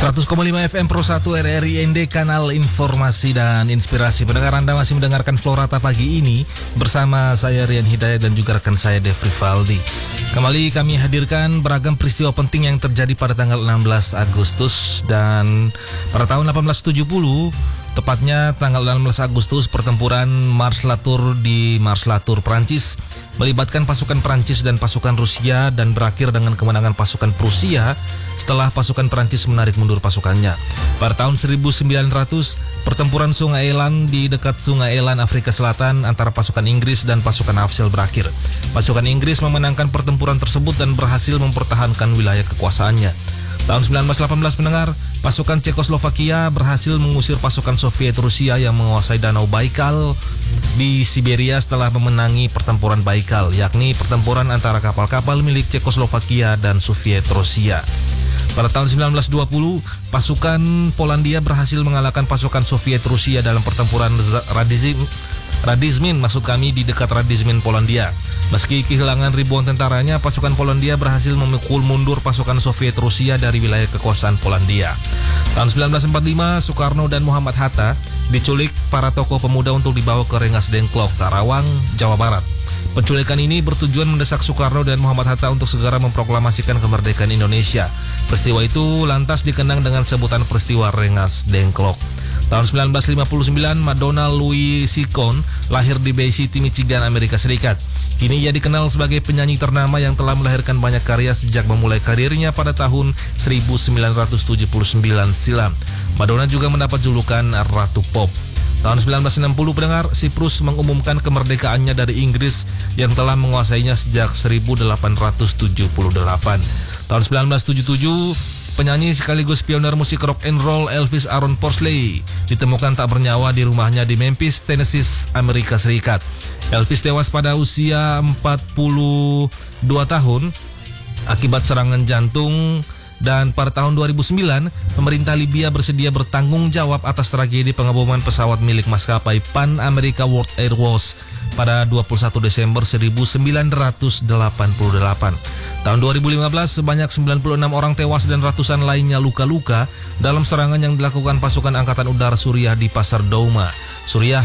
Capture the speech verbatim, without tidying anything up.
seratus koma lima F M Pro satu R R I N D, kanal informasi dan inspirasi. Pendengar, Anda masih mendengarkan Florata pagi ini bersama saya Rian Hidayat dan juga rekan saya Devri Valdi. Kembali kami hadirkan beragam peristiwa penting yang terjadi pada tanggal enam belas Agustus dan pada tahun delapan belas tujuh puluh, tepatnya tanggal enam belas Agustus, pertempuran Mars La Tour di Mars La Tour, Prancis, melibatkan pasukan Prancis dan pasukan Rusia dan berakhir dengan kemenangan pasukan Prusia setelah pasukan Prancis menarik mundur pasukannya. Pada tahun seribu sembilan ratus, pertempuran Sungai Elan di dekat Sungai Elan, Afrika Selatan antara pasukan Inggris dan pasukan Afzal berakhir. Pasukan Inggris memenangkan pertempuran tersebut dan berhasil mempertahankan wilayah kekuasaannya. Tahun seribu sembilan ratus delapan belas, pendengar, pasukan Cekoslovakia berhasil mengusir pasukan Soviet Rusia yang menguasai Danau Baikal di Siberia setelah memenangi pertempuran Baikal, yakni pertempuran antara kapal-kapal milik Cekoslovakia dan Soviet Rusia. Pada tahun seribu sembilan ratus dua puluh, pasukan Polandia berhasil mengalahkan pasukan Soviet Rusia dalam pertempuran Radizim, Radizmin, maksud kami di dekat Radizmin, Polandia. Meski kehilangan ribuan tentaranya, pasukan Polandia berhasil memukul mundur pasukan Soviet Rusia dari wilayah kekuasaan Polandia. Tahun seribu sembilan ratus empat puluh lima, Soekarno dan Muhammad Hatta diculik para tokoh pemuda untuk dibawa ke Rengas Dengklok, Karawang, Jawa Barat. Penculikan ini bertujuan mendesak Soekarno dan Muhammad Hatta untuk segera memproklamasikan kemerdekaan Indonesia. Peristiwa itu lantas dikenang dengan sebutan peristiwa Rengas Dengklok. Tahun seribu sembilan ratus lima puluh sembilan, Madonna Louise Ciccone lahir di Bay City, Michigan, Amerika Serikat. Kini ia dikenal sebagai penyanyi ternama yang telah melahirkan banyak karya sejak memulai karirnya pada tahun seribu sembilan ratus tujuh puluh sembilan silam. Madonna juga mendapat julukan Ratu Pop. Tahun seribu sembilan ratus enam puluh, pendengar, Siprus mengumumkan kemerdekaannya dari Inggris yang telah menguasainya sejak seribu delapan ratus tujuh puluh delapan. Tahun seribu sembilan ratus tujuh puluh tujuh, penyanyi sekaligus pionir musik rock and roll Elvis Aaron Presley ditemukan tak bernyawa di rumahnya di Memphis, Tennessee, Amerika Serikat. Elvis tewas pada usia empat puluh dua tahun akibat serangan jantung. Dan pada tahun dua ribu sembilan, pemerintah Libya bersedia bertanggung jawab atas tragedi pengeboman pesawat milik maskapai Pan America World Airways pada dua puluh satu Desember seribu sembilan ratus delapan puluh delapan. Tahun dua ribu lima belas, sebanyak sembilan puluh enam orang tewas dan ratusan lainnya luka-luka dalam serangan yang dilakukan pasukan Angkatan Udara Suriah di Pasar Douma. Suriah